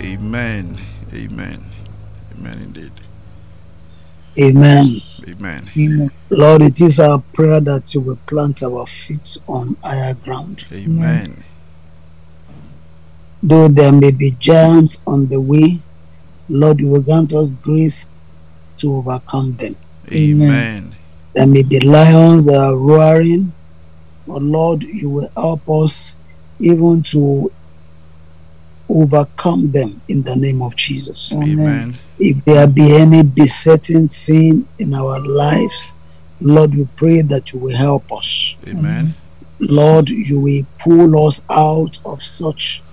Amen. Amen. Amen indeed. Amen. Amen. Amen. Lord, it is our prayer that you will plant our feet on higher ground. Amen. Though there may be giants on the way, Lord, you will grant us grace to overcome them. Amen. There may be lions that are roaring, but Lord, you will help us even to overcome them in the name of Jesus. Amen. If there be any besetting sin in our lives, Lord, we pray that you will help us. Amen. Lord, you will pull us out of such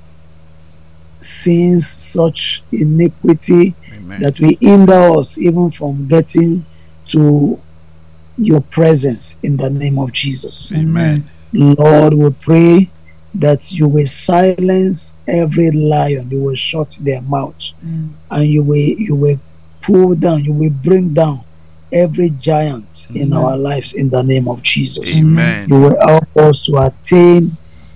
sins, such iniquity, Amen. that will hinder us even from getting to your presence in the name of Jesus. Amen. Lord, we pray that you will silence every lion, you will shut their mouth, and you will pull down, you will bring down every giant in our lives in the name of Jesus. Amen. You will help us to attain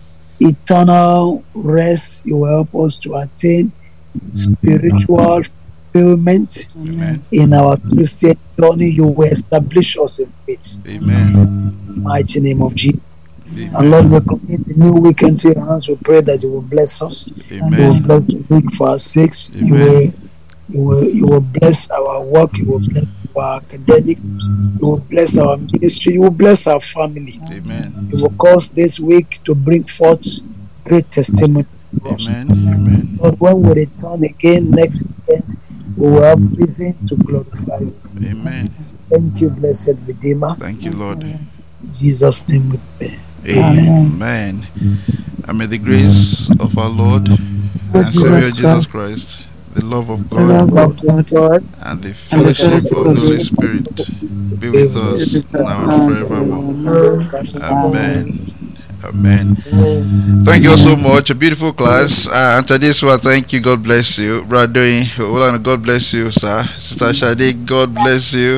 eternal rest. You will help us to attain spiritual fulfillment Amen. in our Christian journey. You will establish us in faith. Amen. In the mighty name of Jesus. And Amen. Lord, we commit the new week into your hands. We pray that you will bless us. You will Amen. bless the week for our sakes. Amen. You will bless our work. You will bless our academic. You will bless our ministry. You will bless our family. Amen. You will cause this week to bring forth great testimony to us. Amen. Amen. Lord, when we return again next weekend, we will have reason to glorify you. Amen. Thank you, blessed Redeemer. Thank you, Lord. In Jesus' name we pray. Amen. And may the grace of our Lord and Savior Jesus Christ, the love of God, Love of God, and the fellowship of the Holy Spirit be with us now and forevermore. Amen. Amen. Thank you all so much. A beautiful class. And to this one, thank you. God bless you. Brother, God bless you, sir. Sister Shadi, God bless you.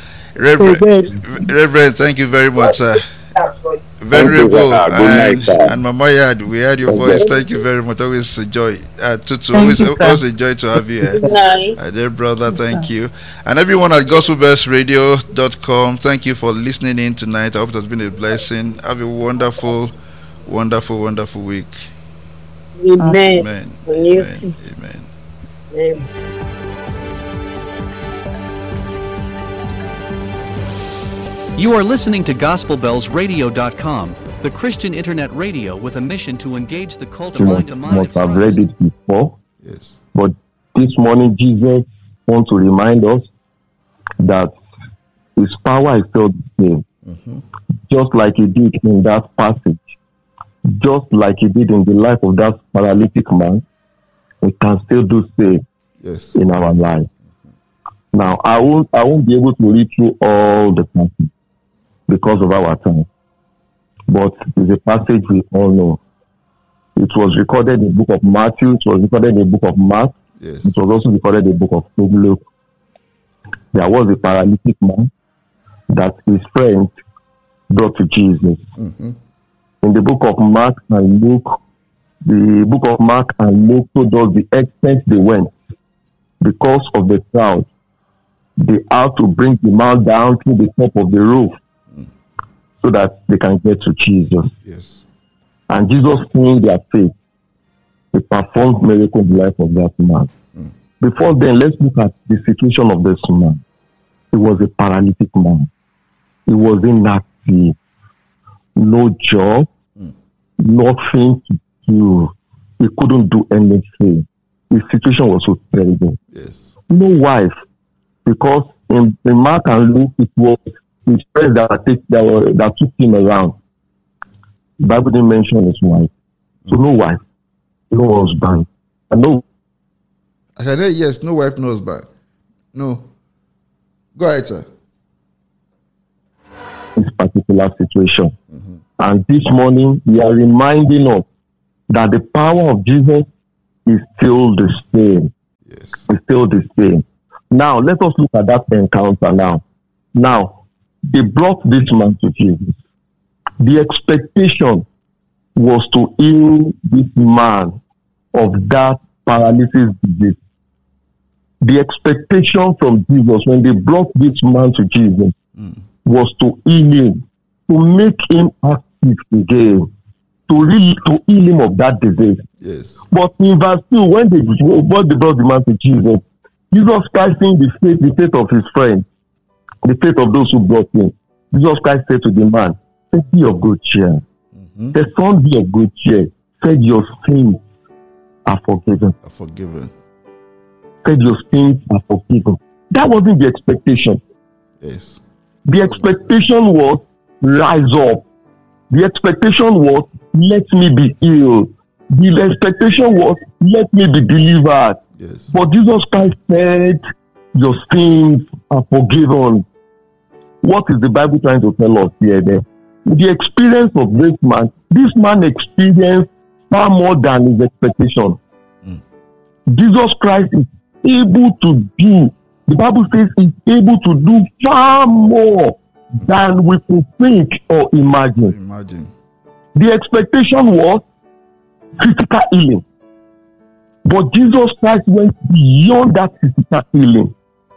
Reverend, thank you very much, sir. Venerable and Mama Yad, we heard your voice. Thank you very much. Always a joy. Always a joy to have you here. Dear brother, thank you. And everyone at gospelbellsradio.com, thank you for listening in tonight. I hope it has been a blessing. Have a wonderful, wonderful, wonderful week. Amen. Amen. Amen. Amen. Amen. You are listening to GospelBellsRadio.com, the Christian internet radio with a mission to engage the cult of mind of must have read it before. Yes. But this morning, Jesus wants to remind us that his power is still the same. Just like he did in that passage, just like he did in the life of that paralytic man, we can still do same in our life. Now, I won't be able to read through all the passage because of our time. But it's a passage we all know. It was recorded in the book of Matthew, it was recorded in the book of Mark, it was also recorded in the book of Luke. There was a paralytic man that his friend brought to Jesus. In the book of Mark and Luke, the book of Mark and Luke told us the extent they went. Because of the crowd, they had to bring the man down to the top of the roof so that they can get to Jesus. Yes. And Jesus, seeing their faith, he performed miracle in the life of that man. Before then, let's look at the situation of this man. He was a paralytic man. He was inactive. No job, nothing to do. He couldn't do anything. His situation was so terrible. Yes. No wife, because in Mark and Luke, it was his friends that took him around. The Bible didn't mention his wife. So no wife, no husband. And no. I said, yes, no wife, no husband. No. Go ahead, sir. This particular situation. And this morning, we are reminding us that the power of Jesus is still the same. Yes. It's still the same. Now, let us look at that encounter now. Now, they brought this man to Jesus. The expectation was to heal this man of that paralysis disease. The expectation from Jesus when they brought this man to Jesus was to heal him, to make him active again, to heal him of that disease. Yes. But in verse 2, when they brought the man to Jesus, Jesus Christ, seeing the faith of his friends, the faith of those who brought him, Jesus Christ said to the man, "Be of good cheer." The son, be of good cheer. Said, "Your sins are forgiven." Said, "Your sins are forgiven." That wasn't the expectation. Yes. The expectation was, rise up. The expectation was, let me be healed. The expectation was, let me be delivered. Yes. But Jesus Christ said, your sins are forgiven. What is the Bible trying to tell us here then? The experience of this man experienced far more than his expectation. Jesus Christ is able to do, the Bible says he's able to do far more than we could think or imagine. The expectation was physical healing. But Jesus Christ went beyond that physical healing.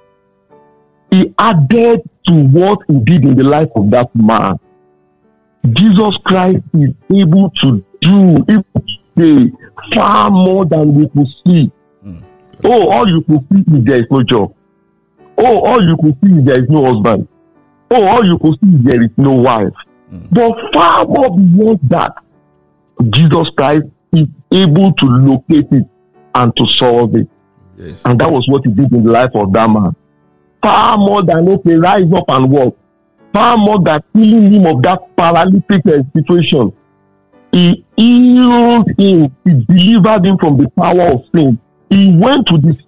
He added to what he did in the life of that man. Jesus Christ is able to do, able to say far more than we could see. Oh, all you could see is there is no job. Oh, all you could see is there is no husband. Oh, all you could see is there is no wife. But far more beyond that, Jesus Christ is able to locate it and to solve it. Yes. And that was what he did in the life of that man. Far more than, okay, rise up and walk. Far more than healing him of that paralytic situation. He healed him. He delivered him from the power of sin. He went to the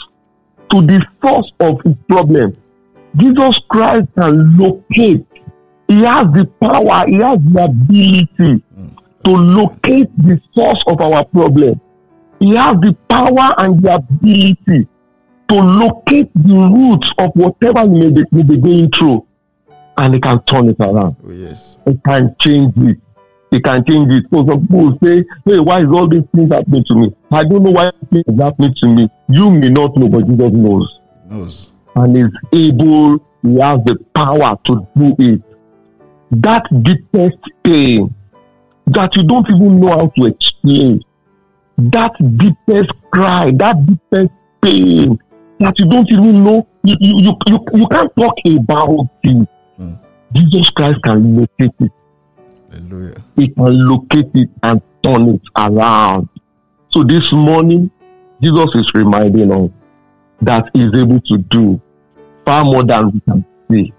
source of his problem. Jesus Christ can locate. He has the power, he has the ability to locate the source of our problem. He has the power and the ability to locate the roots of whatever we may be going through. And he can turn it around. Oh, yes. He can change it. He can change it. So some people say, hey, why is all these things happening to me? I don't know why things are happening to me. You may not know, but Jesus knows. And is able, he has the power to do it. That deepest pain that you don't even know how to explain, that deepest cry, that deepest pain that you don't even know, you can't talk about it. Jesus Christ can locate it. Hallelujah. He can locate it and turn it around. So this morning, Jesus is reminding us that he's able to do far more than we can see.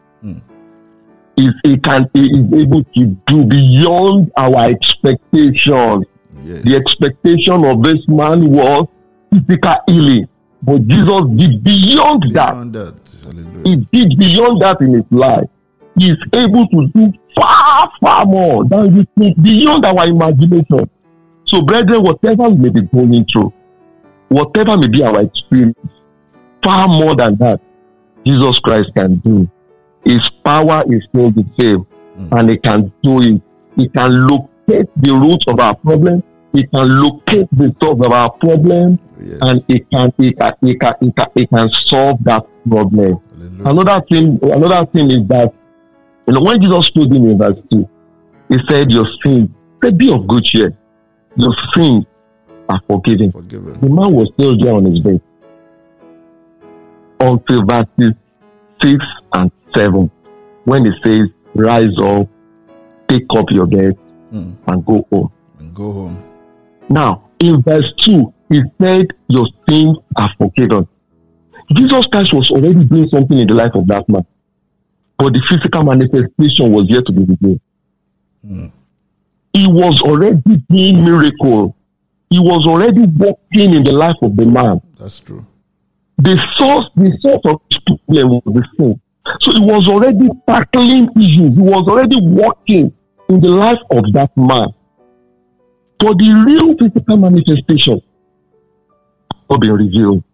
He is able to do beyond our expectations. Yes. The expectation of this man was physical healing. But Jesus did beyond that. Hallelujah. He did beyond that in his life. He is able to do far, far more than we think, beyond our imagination. So, brethren, whatever we may be going through, whatever may be our experience, far more than that, Jesus Christ can do. His power is still the same, and he can do it. He can locate the roots of our problem. He can locate the source of our problem, Yes. and he can solve that problem. Hallelujah. Another thing is that, when Jesus told him in verse 2, he said, your sins, be of good cheer. Your sins are forgiven. The man was still there on his bed until verses 6 and 7, when he says, rise up, take up your bed, and go home. Now, in verse 2, he said, your sins are forgiven. Jesus Christ was already doing something in the life of that man, but the physical manifestation was yet to be revealed. He was already doing miracles. He was already working in the life of the man. That's true. The source of his problem was the sin. So he was already tackling issues. He was already working in the life of that man. But the real physical manifestation has not been revealed.